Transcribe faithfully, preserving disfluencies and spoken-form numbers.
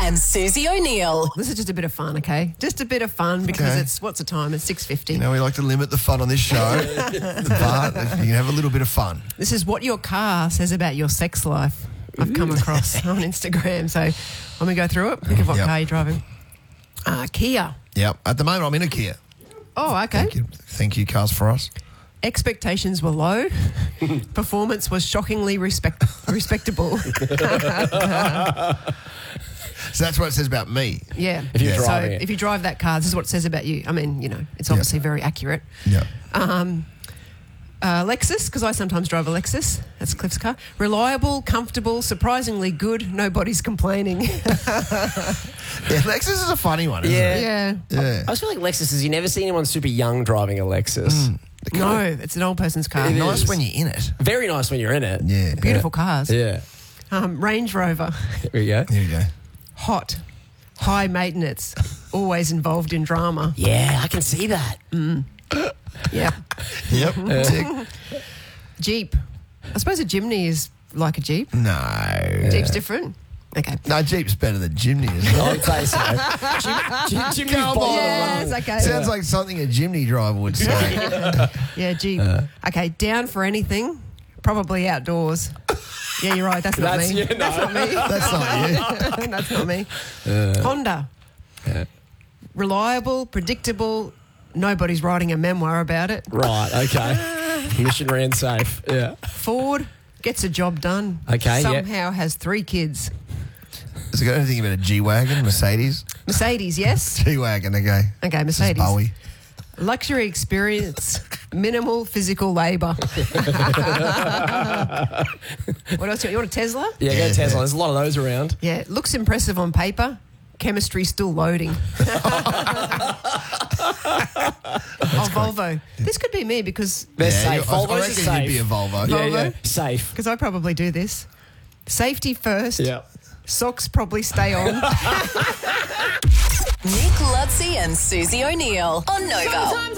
and Susie O'Neill. This is just a bit of fun, okay? Just a bit of fun because Okay. it's, what's the time? It's six fifty. You know, we like to limit the fun on this show, but you can have a little bit of fun. This is what your car says about your sex life. I've come across on Instagram. So let me go through it. Think of what Yep. car you're driving. Uh, Kia. Yep. At the moment, I'm in a Kia. Oh, okay. Thank you. Thank you, Cars for Us. Expectations were low. Performance was shockingly respect- respectable. So that's what it says about me. Yeah. If you're so driving it. if you drive that car, this is what it says about you. I mean, you know, it's obviously very accurate. Yeah. Um, uh, Lexus, because I sometimes drive a Lexus. That's Cliff's car. Reliable, comfortable, surprisingly good. Nobody's complaining. Yeah, Lexus is a funny one, isn't Yeah. it? yeah. Yeah. I just feel like Lexus is you never see anyone super young driving a Lexus. No, it's an old person's car. It Nice is. when you're in it. Very nice when you're in it. Yeah. Beautiful cars. Yeah. Um, Range Rover. Here we go. Here you go. Hot. High maintenance. Always involved in drama. Yeah, I can see that. Yeah. Yep. Tick. Jeep. I suppose a Jimny is like a Jeep. No. Jeep's different. Okay. No, Jeep's better than Jimny, isn't it? I would say so. Jim, Jim, Jim's Come bottom on. of the Yes, rung. okay. Sounds like something a Jimny driver would say. Yeah, Jeep. Okay, down for anything. Probably outdoors. Yeah, you're right. That's not That's- me. yeah, no. That's not me. That's not you. That's not me. Honda. Reliable, predictable. Nobody's writing a memoir about it. Right, okay. Mission ran safe. Yeah. Ford gets a job done. Okay, yeah. Somehow has three kids. Has it got anything about a G-Wagon, Mercedes? Mercedes, yes. G-Wagon, okay. Okay, This is Mercedes. Bowie. Luxury experience, minimal physical labour. What else? You want a Tesla? Yeah, Yeah. go Tesla. There's a lot of those around. Yeah, looks impressive on paper. Chemistry still loading. Oh, Volvo. This could be me because They're Yeah, safe. you- I- I Volvos are reckon safe. you'd be a Volvo. Yeah, Volvo? yeah. Safe. because I probably do this. Safety first. Yeah. Socks probably stay on. Nick Lutzi and Susie O'Neill on Nova.